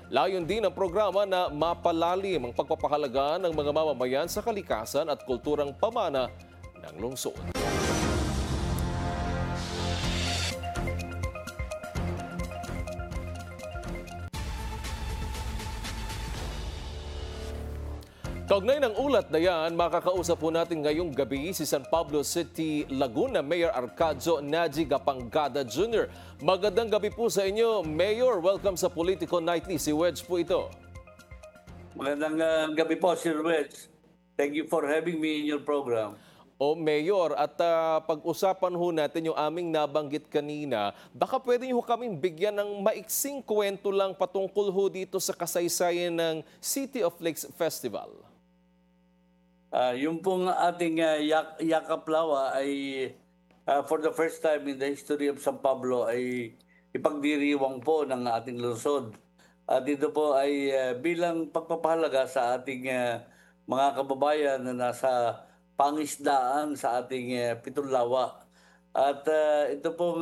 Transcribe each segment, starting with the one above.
Layon din ang programa na mapalalim ang pagpapahalaga ng mga mamamayan sa kalikasan at kulturang pamana ng lungsod. Kaugnay ng ulat na yan, makakausap po natin ngayong gabi si San Pablo City, Laguna Mayor Arcadio Naji Gapangada Jr. Magandang gabi po sa inyo, Mayor. Welcome sa Politico Nightly. Si Wedge po ito. Magandang gabi po, Sir Wedge. Thank you for having me in your program. O Mayor, at pag-usapan ho natin yung aming nabanggit kanina, baka pwede niyo kaming bigyan ng maiksing kwento lang patungkol ho dito sa kasaysayan ng City of Lakes Festival. Yung pong ating Yakaplawa ay for the first time in the history of San Pablo ay ipagdiriwang po ng ating lungsod. At ito po ay bilang pagpapahalaga sa ating mga kababayan na nasa pangisdaan sa ating Pitong Lawa. At ito pong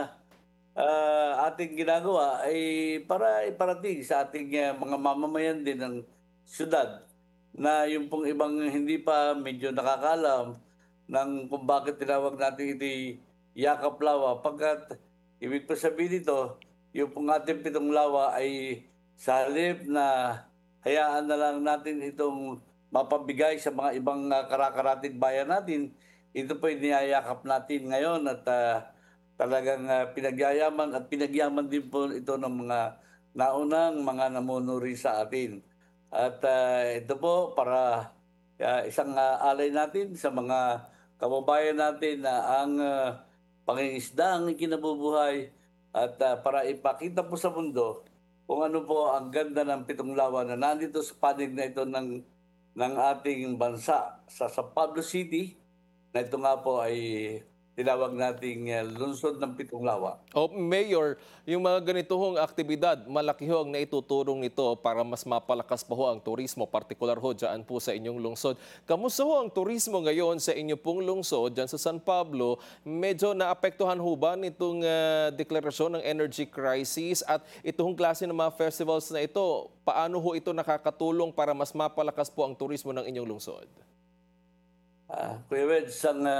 ating ginagawa ay para iparating sa ating mga mamamayan din ng syudad na yung pong ibang hindi pa medyo nakakalam ng kung bakit tinawag natin ito Yakaplawa. Pagkat ibig pa sabihin nito, yung pong ating Pitong Lawa ay sa halip na hayaan na lang natin itong mapabigay sa mga ibang karakaratig bayan natin, ito po iniyayakap natin ngayon at talagang pinagyayaman at pinagyaman din po ito ng mga naunang mga namunuri sa atin. At ito po para isang alay natin sa mga kababayan natin na ang pangingisda ang ikinabubuhay at para ipakita po sa mundo kung ano po ang ganda ng Pitong Lawa na nandito sa panig na ito ng ating bansa sa San Pablo City na ito nga po ay tinawag nating lungsod ng Pitong Lawa. O Mayor, yung mga ganito hong aktibidad, malaki ho ang naitutulong nito para mas mapalakas pa ho ang turismo, partikular ho dyan po sa inyong lungsod. Kamusta ho ang turismo ngayon sa inyo pong lungsod dyan sa San Pablo? Medyo naapektuhan ho ba nitong deklarasyon ng energy crisis at itong klase ng mga festivals na ito, paano ho ito nakakatulong para mas mapalakas po ang turismo ng inyong lungsod? Kuya Wedge,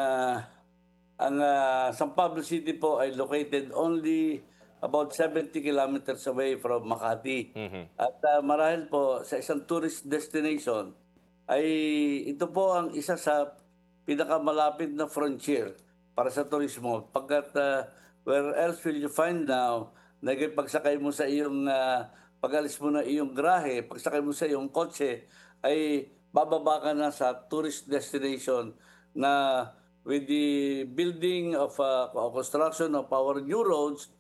ang San Pablo City po ay located only about 70 kilometers away from Makati. At marahil po sa isang tourist destination ay ito po ang isa sa pinakamalapit na frontier para sa turismo. Pagkat where else will you find now, pagsakay mo sa iyong, pag-alis mo na iyong grahe, pagsakay mo sa iyong kotse, ay bababa ka na sa tourist destination na with the building of construction of our new roads,